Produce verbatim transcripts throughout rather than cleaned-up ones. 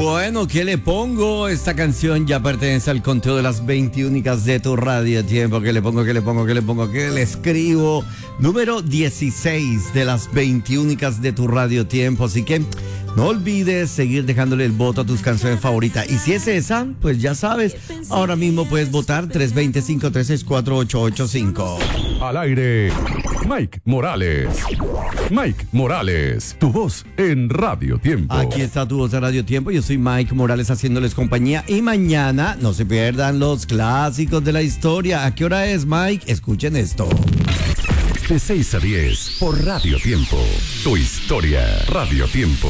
Bueno, ¿qué le pongo? Esta canción ya pertenece al conteo de las veinte únicas de tu radio tiempo. ¿Qué le pongo? ¿Qué le pongo? ¿Qué le pongo? ¿Qué le escribo? Número dieciséis de las veinte únicas de tu radio tiempo. Así que no olvides seguir dejándole el voto a tus canciones favoritas. Y si es esa, pues ya sabes, ahora mismo puedes votar tres dos cero, cinco tres seis, cuatro ocho ocho cinco. Al aire, Mike Morales. Mike Morales, tu voz en Radio Tiempo. Aquí está tu voz en Radio Tiempo. Yo soy Mike Morales haciéndoles compañía. Y mañana no se pierdan los clásicos de la historia. ¿A qué hora es, Mike? Escuchen esto. De seis a diez por Radio Tiempo. Tu historia, Radio Tiempo.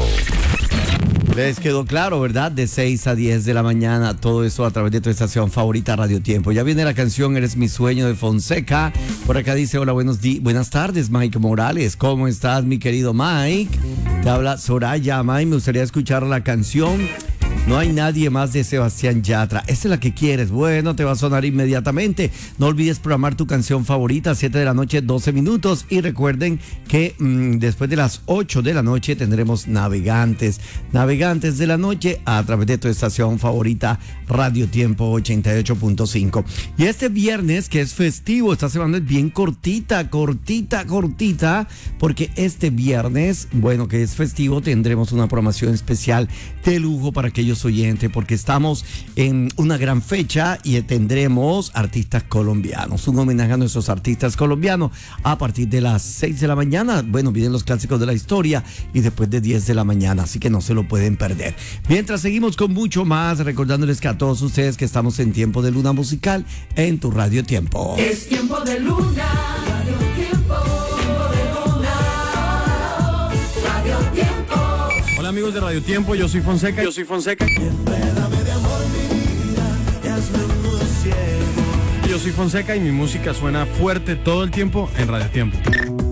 Les quedó claro, ¿verdad? De seis a diez de la mañana, todo eso a través de tu estación favorita, Radio Tiempo. Ya viene la canción Eres mi sueño de Fonseca. Por acá dice, hola, buenos días, buenas tardes, Mike Morales. ¿Cómo estás, mi querido Mike? Te habla Soraya. Mike, me gustaría escuchar la canción No hay nadie más de Sebastián Yatra. ¿Esa es la que quieres? Bueno, te va a sonar inmediatamente. No olvides programar tu canción favorita, siete de la noche, doce minutos. Y recuerden que mmm, después de las ocho de la noche tendremos Navegantes. Navegantes de la noche a través de tu estación favorita, Radio Tiempo ochenta y ocho punto cinco. Y este viernes, que es festivo, esta semana es bien cortita, cortita, cortita, porque este viernes, bueno, que es festivo, tendremos una programación especial de lujo para aquellos oyentes, porque estamos en una gran fecha y tendremos artistas colombianos, un homenaje a nuestros artistas colombianos a partir de las seis de la mañana. Bueno, vienen los clásicos de la historia y después de diez de la mañana, así que no se lo pueden perder. Mientras seguimos con mucho más, recordándoles que a todos ustedes que estamos en tiempo de luna musical en tu Radio Tiempo. Es tiempo de luna, Radio Tiempo, de luna, Radio Tiempo. Hola amigos de Radio Tiempo, yo soy Fonseca, yo soy Fonseca. Yo soy Fonseca y mi música suena fuerte todo el tiempo en Radio Tiempo.